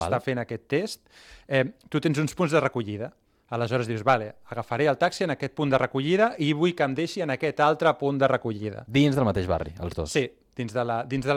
està fent aquest test, tu tens uns punts de recollida. Aleshores dius, vale, agafaré el taxi en aquest punt de recollida i vull que em deixi en aquest altre punt de recollida. Dins del mateix barri, els dos. Sí, dins de la